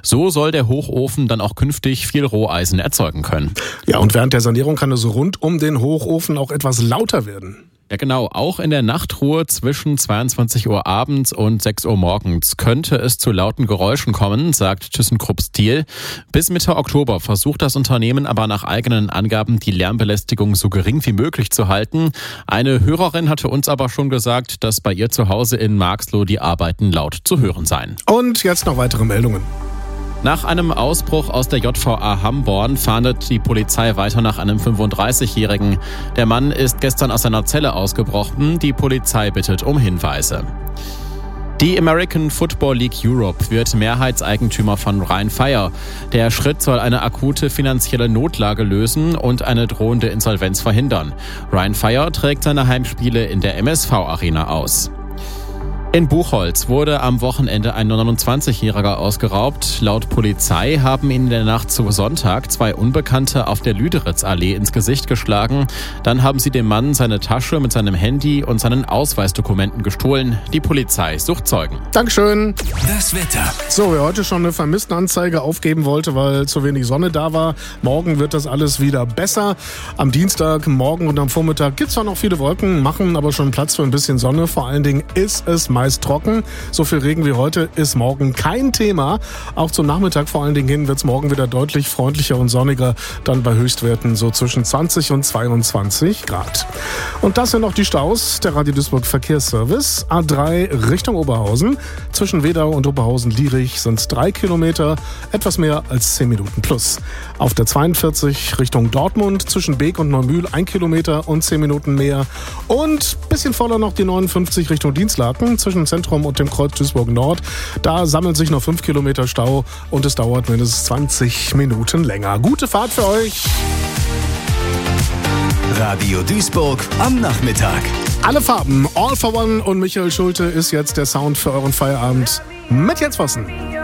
So soll der Hochofen dann auch künftig viel Roheisen erzeugen können. Ja, und während der Sanierung kann es rund um den Hochofen auch etwas lauter werden. Ja genau, auch in der Nachtruhe zwischen 22 Uhr abends und 6 Uhr morgens könnte es zu lauten Geräuschen kommen, sagt ThyssenKrupp Steel. Bis Mitte Oktober versucht das Unternehmen aber nach eigenen Angaben die Lärmbelästigung so gering wie möglich zu halten. Eine Hörerin hatte uns aber schon gesagt, dass bei ihr zu Hause in Marxloh die Arbeiten laut zu hören seien. Und jetzt noch weitere Meldungen. Nach einem Ausbruch aus der JVA Hamborn fahndet die Polizei weiter nach einem 35-Jährigen. Der Mann ist gestern aus seiner Zelle ausgebrochen. Die Polizei bittet um Hinweise. Die American Football League Europe wird Mehrheitseigentümer von Rhein-Fire. Der Schritt soll eine akute finanzielle Notlage lösen und eine drohende Insolvenz verhindern. Rhein-Fire trägt seine Heimspiele in der MSV-Arena aus. In Buchholz wurde am Wochenende ein 29-Jähriger ausgeraubt. Laut Polizei haben ihn in der Nacht zu Sonntag 2 Unbekannte auf der Lüderitzallee ins Gesicht geschlagen. Dann haben sie dem Mann seine Tasche mit seinem Handy und seinen Ausweisdokumenten gestohlen. Die Polizei sucht Zeugen. Dankeschön. Das Wetter. So, wer heute schon eine Vermisstenanzeige aufgeben wollte, weil zu wenig Sonne da war, morgen wird das alles wieder besser. Am Dienstag, morgen und am Vormittag gibt es zwar noch viele Wolken, machen aber schon Platz für ein bisschen Sonne. Vor allen Dingen ist es meist trocken. So viel Regen wie heute ist morgen kein Thema. Auch zum Nachmittag vor allen Dingen hin wird es morgen wieder deutlich freundlicher und sonniger. Dann bei Höchstwerten so zwischen 20 und 22 Grad. Und das sind noch die Staus. Der Radio Duisburg Verkehrsservice. A3 Richtung Oberhausen. Zwischen Wedau und Oberhausen-Lierich sind es 3 Kilometer. Etwas mehr als 10 Minuten plus. Auf der 42 Richtung Dortmund. Zwischen Beek und Neumühl 1 Kilometer und 10 Minuten mehr. Und bisschen voller noch die 59 Richtung Dienstlaken. Zwischen Zentrum und dem Kreuz Duisburg Nord. Da sammeln sich noch 5 Kilometer Stau und es dauert mindestens 20 Minuten länger. Gute Fahrt für euch. Radio Duisburg am Nachmittag. Alle Farben, All for One und Michael Schulte ist jetzt der Sound für euren Feierabend mit Jens Vossen.